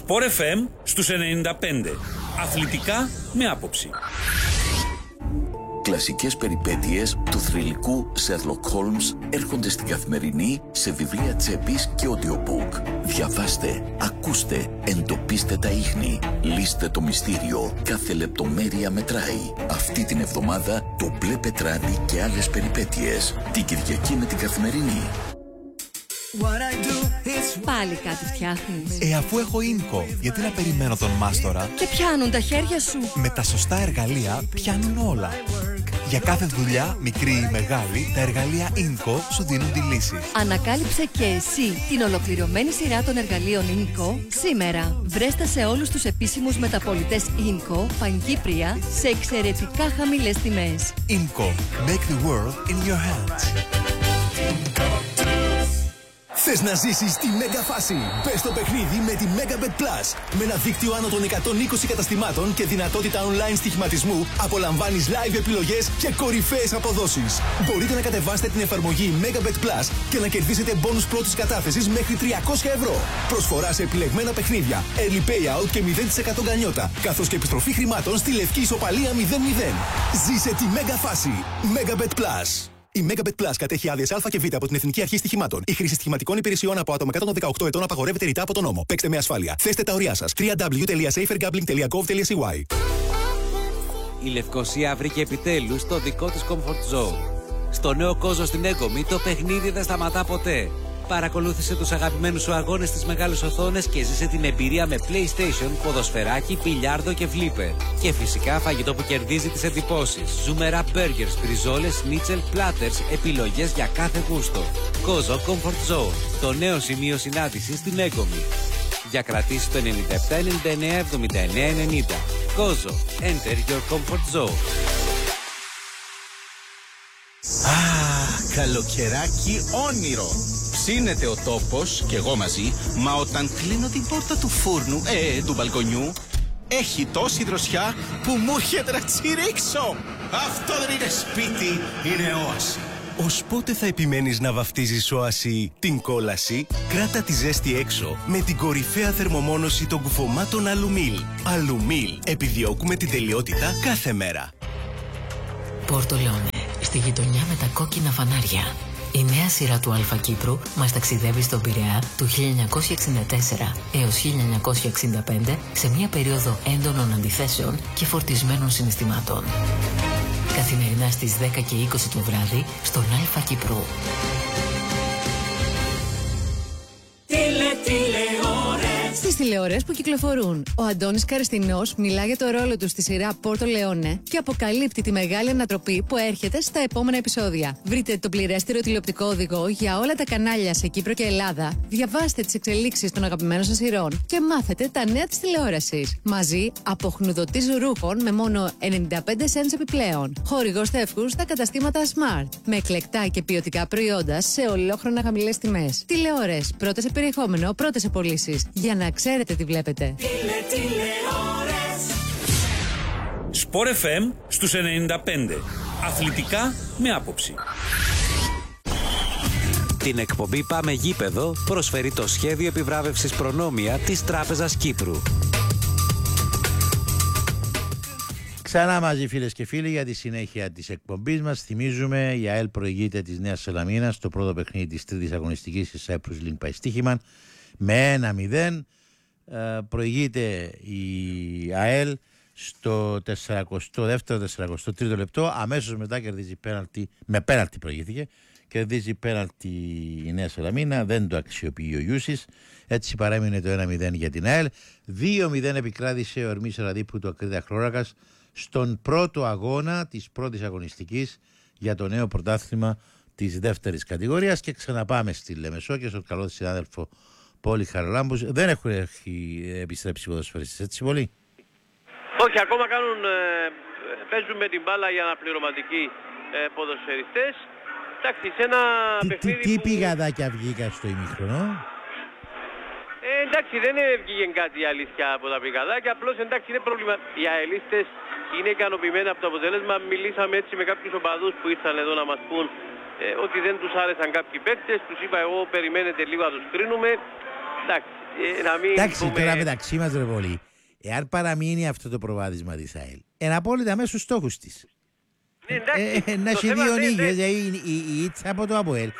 Sport FM στους 95. Αθλητικά με άποψη. Κλασικές περιπέτειες του θρυλικού Sherlock Holmes έρχονται στην Καθημερινή σε βιβλία τσέπης και audiobook. Διαβάστε, ακούστε, εντοπίστε τα ίχνη, λύστε το μυστήριο. Κάθε λεπτομέρεια μετράει. Αυτή την εβδομάδα το μπλε πετράδι και άλλες περιπέτειες. Την Κυριακή με την Καθημερινή. Πάλι κάτι φτιάχνεις? Αφού έχω Inco, γιατί να περιμένω τον μάστορα? Και πιάνουν τα χέρια σου. Με τα σωστά εργαλεία πιάνουν όλα. Για κάθε δουλειά, μικρή ή μεγάλη, τα εργαλεία Inco σου δίνουν τη λύση. Ανακάλυψε και εσύ την ολοκληρωμένη σειρά των εργαλείων Inco σήμερα. Βρέστα σε όλους τους επίσημους μεταπωλητές Inco, Πανκύπρια, σε εξαιρετικά χαμηλές τιμές. Inco. Make the world in your hands. Θες να ζήσεις τη μέγα φάση? Μπες στο παιχνίδι με τη Megabet Plus. Με ένα δίκτυο άνω των 120 καταστημάτων και δυνατότητα online στοιχηματισμού, απολαμβάνεις live επιλογές και κορυφαίες αποδόσεις. Μπορείτε να κατεβάσετε την εφαρμογή Megabet Plus και να κερδίσετε μπόνους πρώτης κατάθεσης μέχρι 300 ευρώ. Προσφορά σε επιλεγμένα παιχνίδια, early payout και 0% γκανιότα, καθώς και επιστροφή χρημάτων στη λευκή ισοπαλία 0-0. Ζήσε τη μέγα φάση. Megabet Plus. Η Megabet Plus κατέχει άδειες Α και Β από την Εθνική Αρχή Στοιχημάτων. Η χρήση στοιχηματικών υπηρεσιών από άτομα κάτω των 18 ετών απαγορεύεται ρητά από τον νόμο. Παίξτε με ασφάλεια. Θέστε τα ωριά σας. www.safergambling.gov.cy. Η Λευκοσία βρήκε επιτέλους το δικό της comfort zone. Στο νέο Κόζο στην Έγκομη το παιχνίδι δεν σταματά ποτέ. Παρακολούθησε τους αγαπημένους σου αγώνες στις μεγάλες οθόνες και ζήσε την εμπειρία με PlayStation, ποδοσφαιράκι, μπιλιάρδο και φλίπερ. Και φυσικά φαγητό που κερδίζει τις εντυπώσεις. Ζουμερά μπέργκερς, μπριζόλες, σνίτσελ, πλάτερς, επιλογές για κάθε γούστο. Κόζο Comfort Zone, το νέο σημείο συνάντησης στην Έγκομη. Για κρατήσεις το 97 99 79 90. Κόζο, enter your comfort zone. Καλοκαιράκι όνειρο. Ψήνεται ο τόπος και εγώ μαζί, μα όταν κλείνω την πόρτα του φούρνου, του μπαλκονιού, έχει τόση δροσιά που μου έρχεται να τσιρίξω. Αυτό δεν είναι σπίτι, είναι όαση. Ως πότε θα επιμένεις να βαφτίζεις όαση την κόλαση? Κράτα τη ζέστη έξω με την κορυφαία θερμομόνωση των κουφωμάτων Αλουμίλ. Αλουμίλ. Επιδιώκουμε την τελειότητα κάθε μέρα. Πόρτο Λεόνε, στη γειτονιά με τα κόκκινα φανάρια. Η νέα σειρά του Αλφα Κύπρου μας ταξιδεύει στον Πειραιά του 1964 έως 1965 σε μια περίοδο έντονων αντιθέσεων και φορτισμένων συναισθημάτων. Καθημερινά στις 10 και 20 το βράδυ στον Αλφα Κύπρου. Στις τηλεορές που κυκλοφορούν, ο Αντώνης Καριστινός μιλά για το ρόλο του στη σειρά Πόρτο Λεόνε και αποκαλύπτει τη μεγάλη ανατροπή που έρχεται στα επόμενα επεισόδια. Βρείτε το πληρέστερο τηλεοπτικό οδηγό για όλα τα κανάλια σε Κύπρο και Ελλάδα, διαβάστε τις εξελίξεις των αγαπημένων σας σειρών και μάθετε τα νέα της τηλεόρασης. Μαζί από χνουδωτής ρούχων με μόνο 95 cents επιπλέον. Χορηγός τεύχους στα καταστήματα Smart. Με εκλεκτά και ποιοτικά προϊόντα σε ολόχρονα χαμηλές τιμές. Τηλεόρες, πρώτες σε περιεχόμενο, πρώτες σε πωλήσεις. Για να ξέρετε τι βλέπετε. Sport FM στους 95. Αθλητικά με άποψη. Την εκπομπή Πάμε Γήπεδο προσφέρει το σχέδιο επιβράβευσης Προνόμια της Τράπεζας Κύπρου. Ξανά μαζί φίλες και φίλοι για τη συνέχεια της εκπομπής μας. Θυμίζουμε η ΑΕΛ προηγείται της Νέας Σαλαμίνας στο πρώτο παιχνίδι της τρίτης αγωνιστικής της Cyprus Link πάει στοίχημα με 1-0. Προηγείται η ΑΕΛ στο 42ο-43ο λεπτό. Αμέσως μετά κερδίζει πέναλτι, με πέναλτι προηγήθηκε, κερδίζει πέναλτι η Νέα Σαλαμίνα, δεν το αξιοποιεί ο Γιούσης, έτσι παρέμεινε το 1-0 για την ΑΕΛ. 2-0 επικράτησε ο Ερμής Ραδίπου του Ακρίδα Χλώρακα στον πρώτο αγώνα της πρώτης αγωνιστικής για το νέο πρωτάθλημα της δεύτερης κατηγορίας. Και ξαναπάμε στη Λεμεσό και στον καλό της συνάδελφο Πόλη Χαραλάμπους. Δεν έχουν επιστρέψει οι ποδοσφαιριστές, έτσι πολύ? Όχι, ακόμα παίζουν με την μπάλα για αναπληρωματικοί ποδοσφαιριστές. Εντάξει, σε ένα παιχνίδι τι πηγαδάκια βγήκα στο ημίχρονο? Εντάξει, δεν βγήκε κάτι αλήθεια από τα πηγαδάκια. Απλώς εντάξει, είναι πρόβλημα. Οι αελίστες είναι ικανοποιημένοι από το αποτέλεσμα. Μιλήσαμε έτσι με κάποιους οπαδούς που ήρθαν εδώ να μας πούν ότι δεν τους άρεσαν κάποιοι παίκτες. Τους είπα εγώ, περιμένετε λίγο να τους κρίνουμε. Εντάξει, να μην Εντάξει, πούμε... τώρα μεταξύ μας ρε πολύ, εάν παραμείνει αυτό το προβάδισμα της ΑΕΛ, είναι απόλυτα μέσα στους στόχους της. Ναι, εντάξει, να έχει δύο νίκες, η ήττα από το ΑΠΟΕΛ.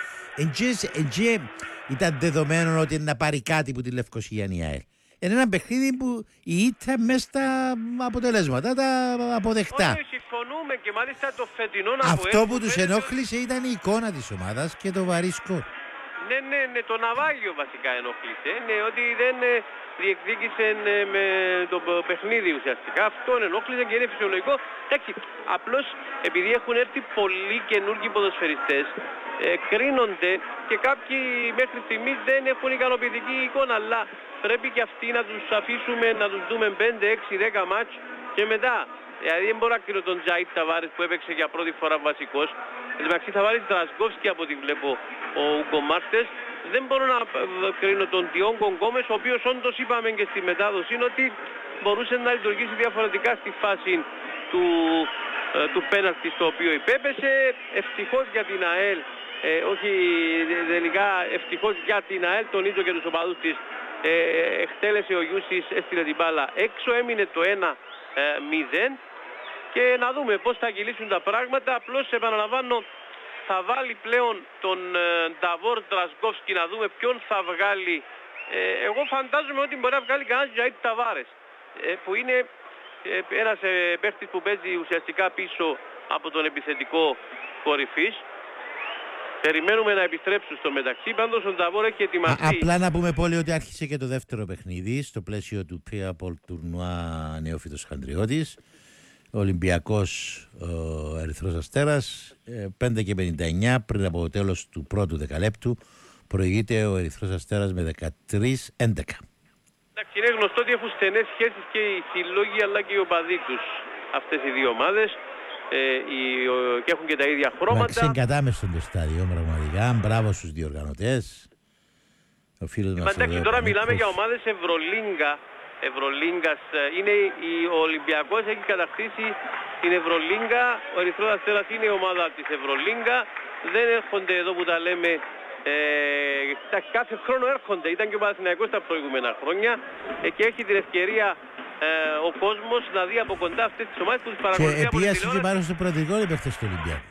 Ήταν δεδομένο ότι να πάρει κάτι που τη Λευκοσία η ΑΕΛ. Είναι ένα παιχνίδι που η ήττα μέσα στα αποτελέσματα, τα αποδεκτά. Όχι, συμφωνούμε και μάλιστα το φετινό Αυτό που τους ενόχλησε ήταν η εικόνα της ομάδας και το βαρύ σκορ. Ναι, το ναυάγιο βασικά ενόχλησε. Ναι, ότι δεν διεκδίκησε με το παιχνίδι ουσιαστικά. Αυτό ενόχλησε και είναι φυσιολογικό. Εντάξει, απλώς επειδή έχουν έρθει πολλοί καινούργιοι ποδοσφαιριστές, κρίνονται και κάποιοι μέχρι στιγμής δεν έχουν ικανοποιητική εικόνα, αλλά πρέπει και αυτοί να τους αφήσουμε να τους δούμε 5, 6, 10 μάτς και μετά. Δηλαδή δεν μπορώ να κρίνω τον Τζάιτ Ταβάρες που έπαιξε για πρώτη φορά βασικός. Εντάξει, θα βάλει Δρασκόφσκι από ό,τι βλέπω ο Ούγκο Μάρτες. Δεν μπορώ να κρίνω τον Διόγκο Γκόμες, ο οποίος όντως είπαμε και στη μετάδοση ότι μπορούσε να λειτουργήσει διαφορετικά στη φάση του πέναλτι στο οποίο υπέπεσε. Ευτυχώς για την ΑΕΛ, όχι τελικά ευτυχώς για την ΑΕΛ, τονίζω και τους οπαδούς της, εκτέλεσε ο Γιούσης, έστειλε την μπάλα έξω, έμεινε το 1-0 και να δούμε πώς θα κυλήσουν τα πράγματα. Απλώς επαναλαμβάνω, θα βάλει πλέον τον Νταβόρ Δρασκόφσκι, να δούμε ποιον θα βγάλει. Εγώ φαντάζομαι ότι μπορεί να βγάλει κανένας Τζαΐτ Ταβάρες, που είναι ένας παίχτης που παίζει ουσιαστικά πίσω από τον επιθετικό κορυφής. Περιμένουμε να επιστρέψουν στο μεταξύ. Πάντως ο Νταβόρ έχει ετοιμαστεί. Απλά να πούμε πολύ ότι άρχισε και το δεύτερο παιχνίδι στο πλαίσιο του Πιαπολ Τουρνουά Νεόφυτος Χαντριώτης. Ο Ολυμπιακός Ερυθρός Αστέρας 5:59 πριν από το τέλος του πρώτου δεκαλέπτου προηγείται ο Ερυθρός Αστέρας με 13-11. Εντάξει, είναι γνωστό ότι έχουν στενές σχέσεις και οι συλλόγοι αλλά και οι οπαδοί τους αυτές οι δύο ομάδες και έχουν και τα ίδια χρώματα. Ξεκατάμεστον το στάδιο πραγματικά, μπράβο στους διοργανωτές. Ο φίλος μας εντάξει, τώρα μιλάμε για ομάδες Ευρωλίγκας. Είναι ο Ολυμπιακός έχει κατακτήσει την Ευρωλίγκα, ο Ερυθρός Αστέρας είναι η ομάδα της Ευρωλίγκα. Δεν έρχονται εδώ που τα λέμε, κάθε χρόνο έρχονται, ήταν και ο Παναθηναϊκός τα προηγούμενα χρόνια και έχει την ευκαιρία ο κόσμος να δει από κοντά αυτές τις ομάδες που τις παρακολουθεί από την τηλεόραση. Και επίασε και πάνω στο προεδρικό οι παίχτες του Ολυμπιακού.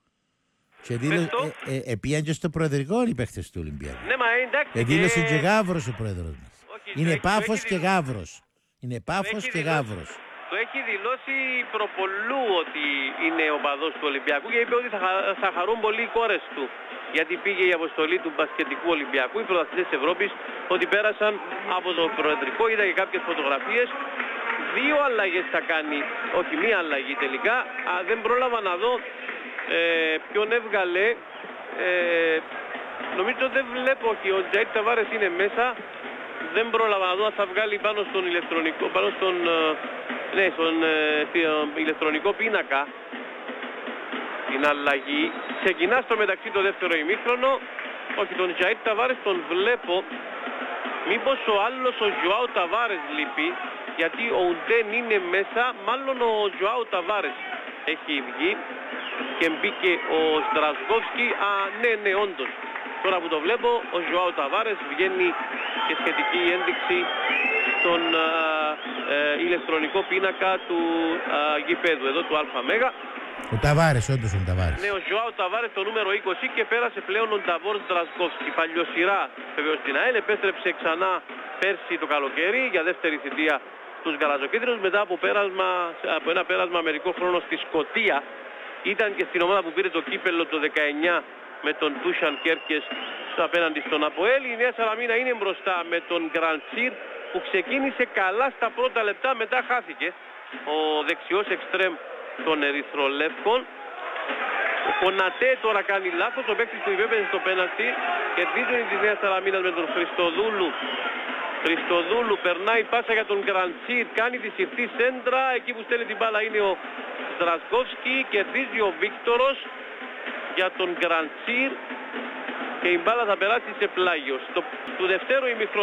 Επίαν και στο προεδρικό οι παίχτες του Ολυμπιακού. Ναι, μα εντάξει. Δήλωσε και Γαύρος ο πρόεδρος μας. Είναι Πάφος και Γαύρος. Είναι Πάφος και Γαύρος. Το έχει δηλώσει προπολού ότι είναι οπαδός του Ολυμπιακού και είπε ότι θα χαρούν πολύ οι κόρες του. Γιατί πήγε η αποστολή του μπασκετικού Ολυμπιακού, οι πρωταθλητές της Ευρώπης, ότι πέρασαν από το προεδρικό, είδα και κάποιες φωτογραφίες. 2 αλλαγές θα κάνει, όχι μία αλλαγή τελικά. Δεν πρόλαβα να δω ποιον έβγαλε. Νομίζω δεν βλέπω ότι ο Τζαΐτ Ταβάρες είναι μέσα. Δεν πρόλαβα να δω αν θα βγάλει πάνω στον ηλεκτρονικό, στον ηλεκτρονικό πίνακα την αλλαγή. Ξεκινά στο μεταξύ το δεύτερο ημίχρονο. Όχι, τον Τζαΐτ Ταβάρες τον βλέπω. Μήπως ο άλλος ο Ζωάου Ταβάρες λείπει, γιατί ο Ουντέν είναι μέσα. Μάλλον ο Ζωάου Ταβάρες έχει βγει και μπήκε ο Στρασκόφσκι. Ναι, όντως. Τώρα που το βλέπω, ο Ζωάου Ταβάρες βγαίνει και σχετική ένδειξη στον ηλεκτρονικό πίνακα του γηπέδου, εδώ του ΑΜΕΓΑ. Ο Ταβάρες, όντως ο Ταβάρες. Ναι, ο Ζωάου Ταβάρες το νούμερο 20 και πέρασε πλέον ο Νταβόρ Δρασκόφσκι. Παλιοσυρά βεβαίως στην ΑΕΛ, επέστρεψε ξανά πέρσι το καλοκαίρι για δεύτερη θητεία στους Γαλαζοκίτρινους μετά από ένα πέρασμα μερικό χρόνο στη Σκωτία. Ήταν και στην ομάδα που πήρε το κύπελλο το 19 με τον Τούσαν Κέρκες απέναντι στον ΑΠΟΕΛ. Η Νέα Σαλαμίνα είναι μπροστά με τον Γκραντσίρ που ξεκίνησε καλά στα πρώτα λεπτά, μετά χάθηκε ο δεξιός εξτρέμ των Ερυθρολεύκων. Ο Κονατέ τώρα κάνει λάθος, ο παίκτης που υπέπαιζε στο πέναλτι, κερδίζουν τη Νέα Σαλαμίνα με τον Χριστοδούλου. Περνάει πάσα για τον Γκραντσίρ, κάνει τη συρτή σέντρα, εκεί που στέλνει την μπάλα είναι ο Στρασκόφσκι, κερδίζει ο Βίκτορος για τον Γκραντσίρ και η μπάλα θα περάσει σε πλάγιο. Του δευτέρου ημιχρόνου